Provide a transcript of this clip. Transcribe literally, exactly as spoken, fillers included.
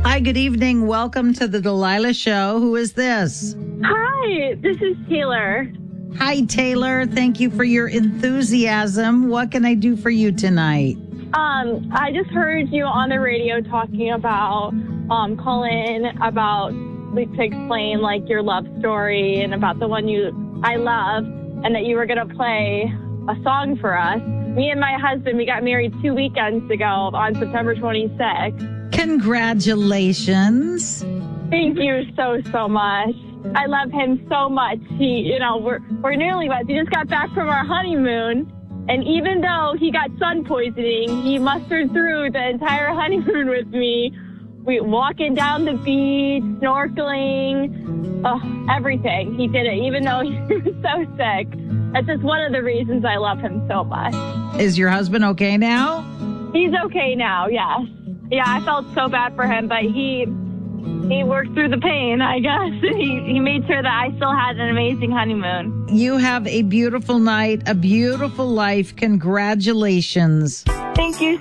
Hi, good evening. Welcome to the Delilah Show. Who is this? Hi, this is Taylor. Hi, Taylor. Thank you for your enthusiasm. What can I do for you tonight? Um, I just heard you on the radio talking about um, calling about like, to explain like your love story and about the one you I love, and that you were gonna play a song for us. Me and my husband, we got married two weekends ago on September twenty-sixth. Congratulations. Thank you so, so much. I love him so much. He, you know, we're, we're newlyweds. We just got back from our honeymoon. And even though he got sun poisoning, he mustered through the entire honeymoon with me. We walking down the beach, snorkeling, oh, everything. He did it, even though he was so sick. That's just one of the reasons I love him so much. Is your husband okay now? He's okay now, yes. Yeah, I felt so bad for him, but he he worked through the pain, I guess. He, he made sure that I still had an amazing honeymoon. You have a beautiful night, a beautiful life. Congratulations. Thank you